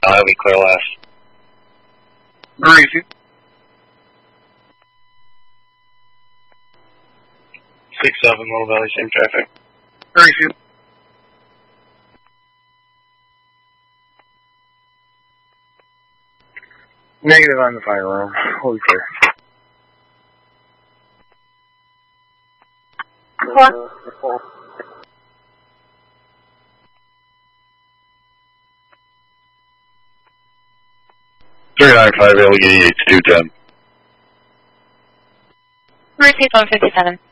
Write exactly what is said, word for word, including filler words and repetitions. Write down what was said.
I'll be clear last. Greasy. six seven, Little Valley, same traffic. Greasy. Negative on the fire room. Holy clear. Four. three nine five, Allegheny eight two ten. Receive one fifty-seven.